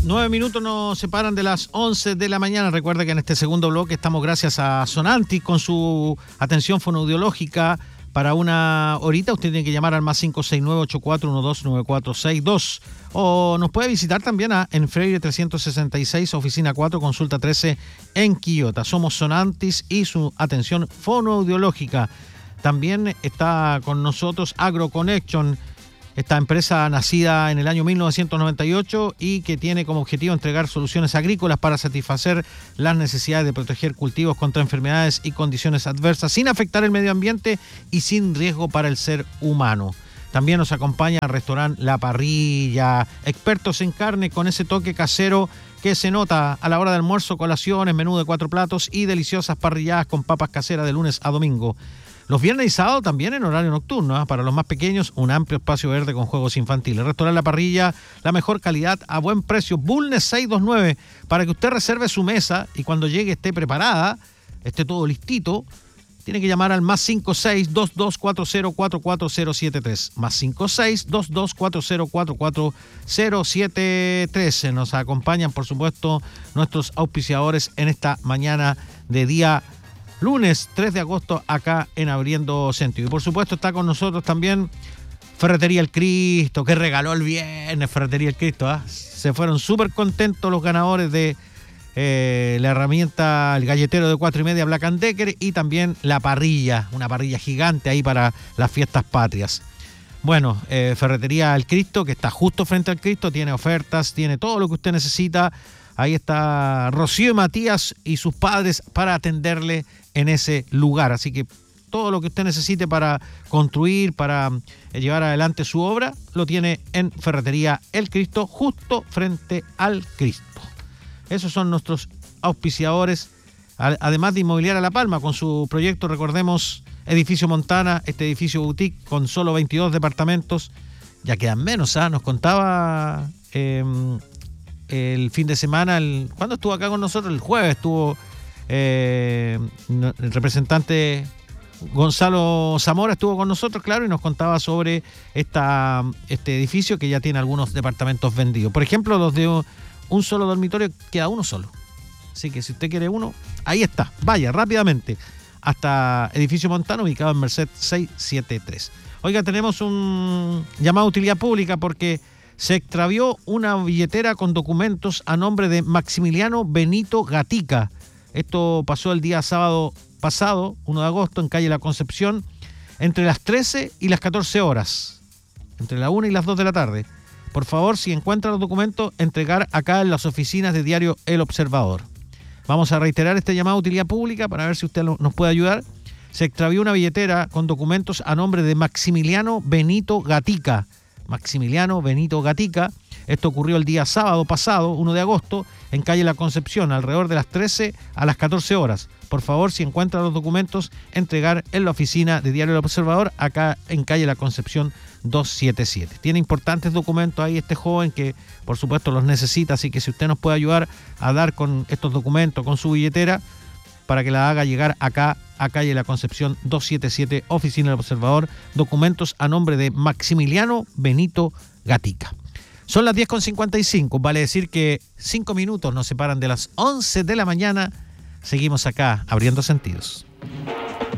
9 minutos nos separan de las 11 de la mañana. Recuerda que en este segundo bloque estamos gracias a Sonantis con su atención fonoaudiológica. Para una horita usted tiene que llamar al más 569-8412-9462 o nos puede visitar también en Freire 366, oficina 4, consulta 13 en Quillota. Somos Sonantis y su atención fonoaudiológica. También está con nosotros AgroConnection, esta empresa nacida en el año 1998 y que tiene como objetivo entregar soluciones agrícolas para satisfacer las necesidades de proteger cultivos contra enfermedades y condiciones adversas sin afectar el medio ambiente y sin riesgo para el ser humano. También nos acompaña el restaurante La Parrilla, expertos en carne con ese toque casero que se nota a la hora de almuerzo, colaciones, menú de 4 platos y deliciosas parrilladas con papas caseras de lunes a domingo. Los viernes y sábados también en horario nocturno, Para los más pequeños, un amplio espacio verde con juegos infantiles. Restaurante La Parrilla, la mejor calidad a buen precio. Bulnes 629, para que usted reserve su mesa y cuando llegue esté preparada, esté todo listito, tiene que llamar al más 56-2240-44073. Más 56-2240-44073. Nos acompañan, por supuesto, nuestros auspiciadores en esta mañana de día lunes 3 de agosto acá en Abriendo Sentido. Y por supuesto está con nosotros también Ferretería El Cristo, que regaló el viernes Ferretería El Cristo. Se fueron súper contentos los ganadores de la herramienta, el galletero de 4,5 Black & Decker y también la parrilla, una parrilla gigante ahí para las fiestas patrias. Bueno, Ferretería El Cristo, que está justo frente al Cristo, tiene ofertas, tiene todo lo que usted necesita. Ahí está Rocío y Matías y sus padres para atenderle en ese lugar. Así que todo lo que usted necesite para construir, para llevar adelante su obra, lo tiene en Ferretería El Cristo, justo frente al Cristo. Esos son nuestros auspiciadores, además de Inmobiliaria La Palma, con su proyecto, recordemos, Edificio Montana, este edificio boutique con solo 22 departamentos. Ya quedan menos, Nos contaba el fin de semana, ¿cuándo estuvo acá con nosotros? El jueves estuvo el representante Gonzalo Zamora, estuvo con nosotros, claro, y nos contaba sobre este edificio que ya tiene algunos departamentos vendidos. Por ejemplo, los de un solo dormitorio, queda uno solo. Así que si usted quiere uno, ahí está. Vaya rápidamente hasta Edificio Montano, ubicado en Merced 673. Oiga, tenemos un llamado a utilidad pública porque se extravió una billetera con documentos a nombre de Maximiliano Benito Gatica. Esto pasó el día sábado pasado, 1 de agosto, en calle La Concepción, entre las 13 y las 14 horas, entre la 1 y las 2 de la tarde. Por favor, si encuentra los documentos, entregar acá en las oficinas de diario El Observador. Vamos a reiterar este llamado a utilidad pública para ver si usted nos puede ayudar. Se extravió una billetera con documentos a nombre de Maximiliano Benito Gatica. Maximiliano Benito Gatica. Esto ocurrió el día sábado pasado, 1 de agosto, en calle La Concepción, alrededor de las 13 a las 14 horas. Por favor, si encuentra los documentos, entregar en la oficina de Diario El Observador, acá en calle La Concepción 277. Tiene importantes documentos ahí este joven que, por supuesto, los necesita, así que si usted nos puede ayudar a dar con estos documentos, con su billetera, para que la haga llegar acá a calle La Concepción 277, oficina del Observador, documentos a nombre de Maximiliano Benito Gatica. Son las 10:55, vale decir que 5 minutos nos separan de las 11 de la mañana. Seguimos acá, Abriendo Sentidos.